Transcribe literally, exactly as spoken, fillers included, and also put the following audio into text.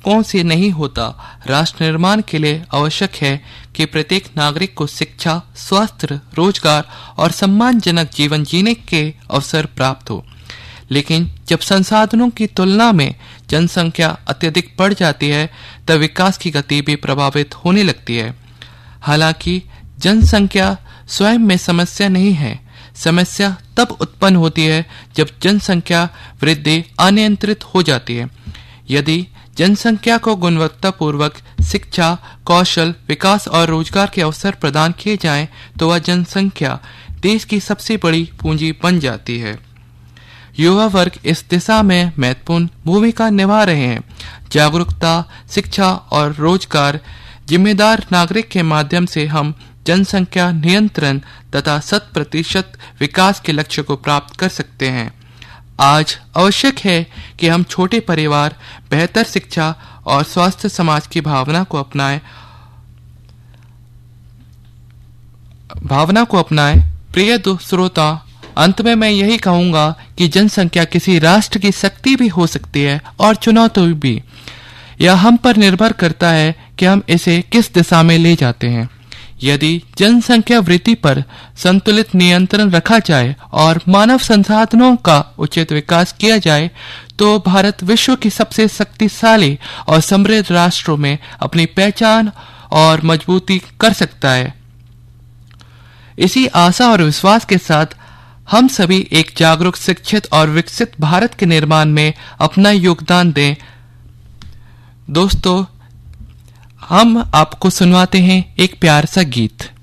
दशकों से नहीं होता। राष्ट्र निर्माण के लिए आवश्यक है कि प्रत्येक नागरिक को शिक्षा, स्वास्थ्य, रोजगार और सम्मानजनक जीवन जीने के अवसर प्राप्त हो। लेकिन जब संसाधनों की तुलना में जनसंख्या अत्यधिक बढ़ जाती है, तब विकास की गति भी प्रभावित होने लगती है। हालांकि जनसंख्या स्वयं में समस्या नहीं है। समस्या तब उत्पन्न होती है जब जनसंख्या वृद्धि अनियंत्रित हो जाती है। यदि जनसंख्या को गुणवत्तापूर्वक शिक्षा, कौशल विकास और रोजगार के अवसर प्रदान किए जाएं, तो वह जनसंख्या देश की सबसे बड़ी पूंजी बन जाती है। युवा वर्ग इस दिशा में महत्वपूर्ण भूमिका निभा रहे हैं। जागरूकता, शिक्षा और रोजगार, जिम्मेदार नागरिक के माध्यम से हम जनसंख्या नियंत्रण तथा शत प्रतिशत विकास के लक्ष्य को प्राप्त कर सकते हैं। आज आवश्यक है कि हम छोटे परिवार, बेहतर शिक्षा और स्वास्थ्य समाज की भावना को अपनाएं भावना को अपनाएं। प्रिय श्रोता, अंत में मैं यही कहूंगा कि जनसंख्या किसी राष्ट्र की शक्ति भी हो सकती है और चुनौती भी। यह हम पर निर्भर करता है कि हम इसे किस दिशा में ले जाते हैं। यदि जनसंख्या वृद्धि पर संतुलित नियंत्रण रखा जाए और मानव संसाधनों का उचित विकास किया जाए, तो भारत विश्व की सबसे शक्तिशाली और समृद्ध राष्ट्रों में अपनी पहचान और मजबूती कर सकता है। इसी आशा और विश्वास के साथ हम सभी एक जागरूक, शिक्षित और विकसित भारत के निर्माण में अपना योगदान दें। दोस्तों, हम आपको सुनवाते हैं एक प्यार सा गीत।